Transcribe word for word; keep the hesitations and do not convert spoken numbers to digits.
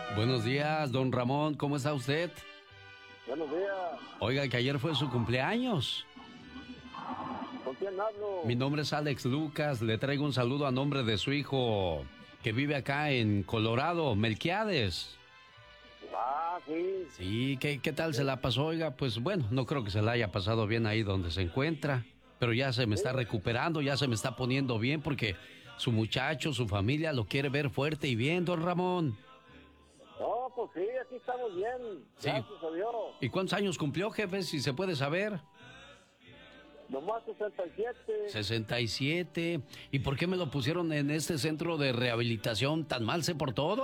Buenos días, don Ramón, ¿cómo está usted? Buenos días. Oiga, que ayer fue su cumpleaños. ¿Con quién hablo? Mi nombre es Alex Lucas, le traigo un saludo a nombre de su hijo que vive acá en Colorado, Melquiades. Ah, sí. Sí, ¿qué, qué tal se la pasó? Oiga, pues bueno, no creo que se la haya pasado bien ahí donde se encuentra, pero ya se me está recuperando, ya se me está poniendo bien porque su muchacho, su familia lo quiere ver fuerte y bien, don Ramón. No, pues sí, aquí estamos bien. Sí. Gracias a Dios. ¿Y cuántos años cumplió, jefe, si se puede saber? Nomás sesenta y siete. sesenta y siete. ¿Y por qué me lo pusieron en este centro de rehabilitación? ¿Tan mal sé por todo?